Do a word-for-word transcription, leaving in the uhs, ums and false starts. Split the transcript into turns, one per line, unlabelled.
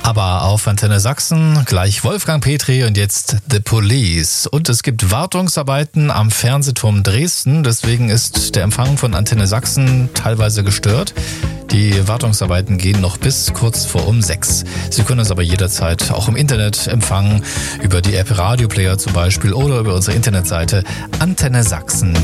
Aber auf Antenne Sachsen gleich Wolfgang Petri und jetzt The Police. Und es gibt Wartungsarbeiten am Fernsehturm Dresden, deswegen ist der Empfang von Antenne Sachsen teilweise gestört. Die Wartungsarbeiten gehen noch bis kurz vor um sechs. Sie können uns aber jederzeit auch im Internet empfangen, über die App Radio Player zum Beispiel oder über unsere Internetseite antenne sachsen